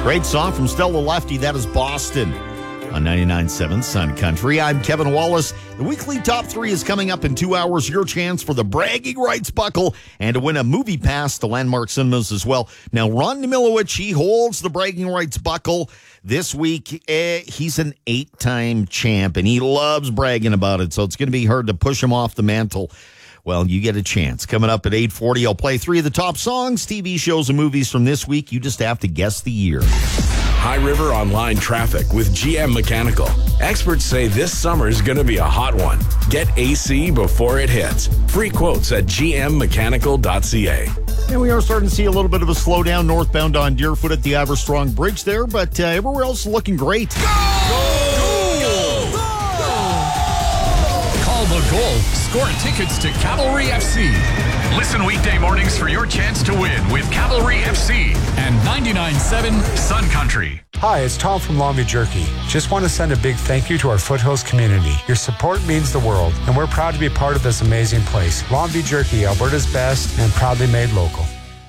Great song from Stella Lefty. That is Boston on 99.7 Sun Country. I'm Kevin Wallace. The weekly top 3 is coming up in 2 hours. Your chance for the Bragging Rights Buckle and to win a movie pass to Landmark Cinemas as well. Now, Ron Nemilowicz, he holds the Bragging Rights Buckle this week. He's an 8-time champ, and he loves bragging about it, so it's going to be hard to push him off the mantle. Well, you get a chance. Coming up at 8:40, I'll play 3 of the top songs, TV shows, and movies from this week. You just have to guess the year. High River Online Traffic with GM Mechanical. Experts say this summer is going to be a hot one. Get AC before it hits. Free quotes at gmmechanical.ca. And we are starting to see a little bit of a slowdown northbound on Deerfoot at the Iverstrong Bridge there, but everywhere else is looking great. Go! Call the goal. Score tickets to Cavalry FC. Listen weekday mornings for your chance to win with Cavalry FC and 99.7 Sun Country. Hi, it's Tom from Longview Jerky. Just want to send a big thank you to our Foothills community. Your support means the world, and we're proud to be a part of this amazing place. Longview Jerky, Alberta's best, and proudly made local.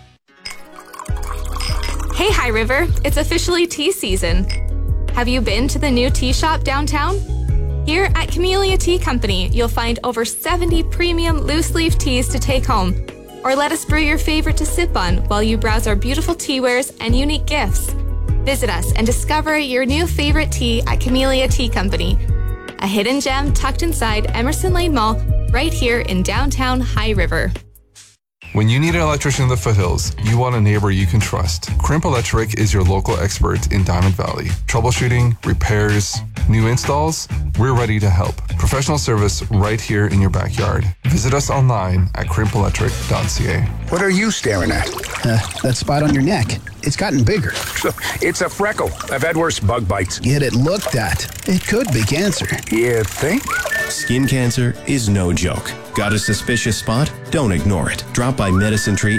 Hey, High River. It's officially tea season. Have you been to the new tea shop downtown? Here at Camellia Tea Company, you'll find over 70 premium loose-leaf teas to take home. Or let us brew your favorite to sip on while you browse our beautiful tea wares and unique gifts. Visit us and discover your new favorite tea at Camellia Tea Company, a hidden gem tucked inside Emerson Lane Mall, right here in downtown High River. When you need an electrician in the foothills, you want a neighbor you can trust. Crimp Electric is your local expert in Diamond Valley. Troubleshooting, repairs, new installs, we're ready to help. Professional service right here in your backyard. Visit us online at crimpelectric.ca. What are you staring at? That spot on your neck. It's gotten bigger. It's a freckle. I've had worse bug bites. Get it looked at. It could be cancer. You think? Skin cancer is no joke. Got a suspicious spot? Don't ignore it. Drop by Medicine Tree